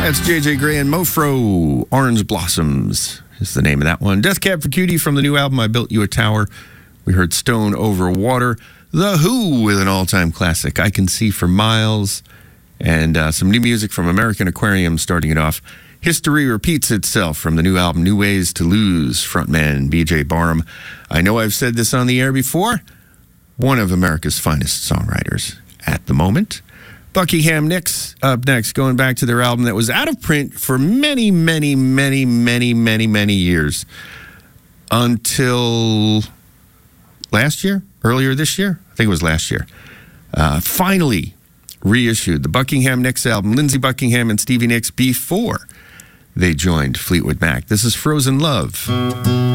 That's J.J. Grey and Mofro. Orange Blossoms is the name of that one. Death Cab for Cutie from the new album, I Built You a Tower. We heard Stone Over Water. The Who with an all-time classic, I Can See for Miles. And some new music from American Aquarium starting it off. History Repeats Itself from the new album, New Ways to Lose, frontman B.J. Barham. I know I've said this on the air before. One of America's finest songwriters at the moment. Buckingham Nicks up next, going back to their album that was out of print for many, many, many, many, many, many years. Until last year? Earlier this year? I think it was last year. Finally reissued the Buckingham Nicks album. Lindsey Buckingham and Stevie Nicks before they joined Fleetwood Mac. This is Frozen Love.